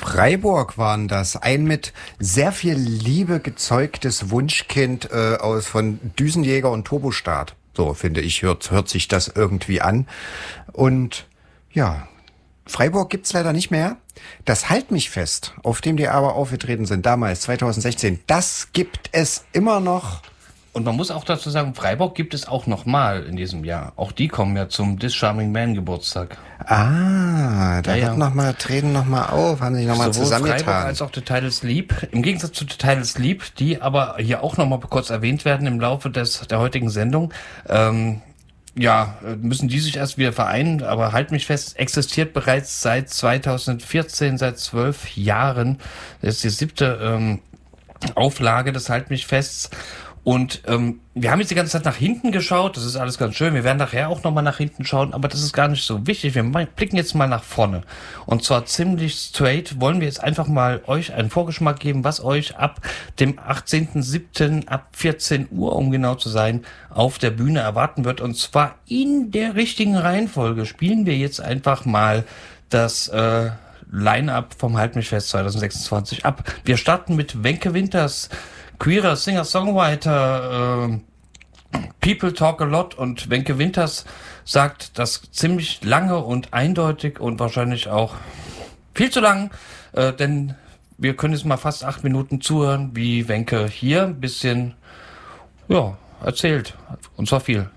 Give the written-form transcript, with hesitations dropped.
Freiburg waren das. Ein mit sehr viel Liebe gezeugtes Wunschkind von Düsenjäger und Turbostart. So, finde ich, hört sich das irgendwie an. Und ja, Freiburg gibt's leider nicht mehr. Das Halt mich fest, auf dem die aber aufgetreten sind, damals, 2016, das gibt es immer noch. Und man muss auch dazu sagen, Freiburg gibt es auch nochmal in diesem Jahr. Auch die kommen ja zum This Charming Man Geburtstag. Da treten nochmal auf, haben sich nochmal zusammengetan. Freiburg als auch Total Sleep. Im Gegensatz zu Total Sleep, die aber hier auch nochmal kurz erwähnt werden im Laufe der heutigen Sendung. Müssen die sich erst wieder vereinen, aber halt mich fest, existiert bereits seit 2014, seit 12 Jahren. Das ist die 7. Auflage des Halt mich fests. Und wir haben jetzt die ganze Zeit nach hinten geschaut, das ist alles ganz schön, wir werden nachher auch nochmal nach hinten schauen, aber das ist gar nicht so wichtig, wir blicken jetzt mal nach vorne. Und zwar ziemlich straight wollen wir jetzt einfach mal euch einen Vorgeschmack geben, was euch ab dem 18.07. ab 14 Uhr, um genau zu sein, auf der Bühne erwarten wird. Und zwar in der richtigen Reihenfolge spielen wir jetzt einfach mal das Line-Up vom Halt mich fest 2026 ab. Wir starten mit Wenke Winters, queerer Singer-Songwriter, People Talk a Lot, und Wenke Winters sagt das ziemlich lange und eindeutig und wahrscheinlich auch viel zu lang, denn wir können jetzt mal fast 8 Minuten zuhören, wie Wenke hier ein bisschen, erzählt. Und zwar viel.